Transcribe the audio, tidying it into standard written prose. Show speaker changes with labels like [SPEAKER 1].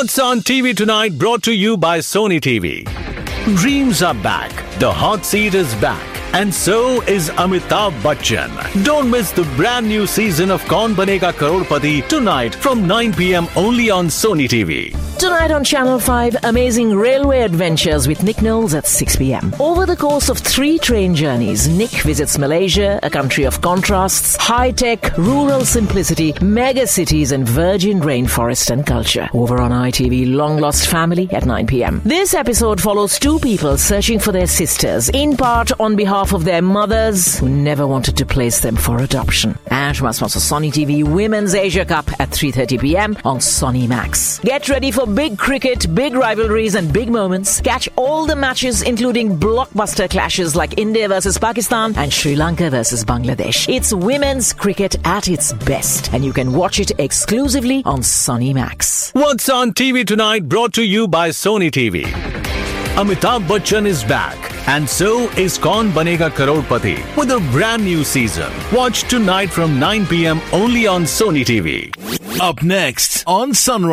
[SPEAKER 1] What's on TV tonight brought to you by Sony TV. Dreams are back. The hot seat is back. And so is Amitabh Bachchan. Don't miss the brand new season of Kaun Banega Crorepati tonight from 9 p.m. only on Sony TV.
[SPEAKER 2] Tonight on Channel 5, amazing railway adventures with Nick Knowles at 6 p.m. Over the course of 3 train journeys, Nick visits Malaysia, a country of contrasts, high-tech, rural simplicity, mega cities and virgin rainforest and culture. Over on ITV, Long Lost Family at 9 p.m. This episode follows 2 people searching for their sisters, in part on behalf of their mothers who never wanted to place them for adoption. And we must sponsor Sony TV Women's Asia Cup at 3:30 p.m. on Sony Max. Get ready for big cricket, big rivalries and big moments. Catch all the matches including blockbuster clashes like India versus Pakistan and Sri Lanka versus Bangladesh. It's women's cricket at its best and you can watch it exclusively on Sony Max.
[SPEAKER 1] What's on TV tonight brought to you by Sony TV. Amitabh Bachchan is back. And so is Kaun Banega Crorepati with a brand new season. Watch tonight from 9 p.m. only on Sony TV.
[SPEAKER 3] Up next on Sunrise.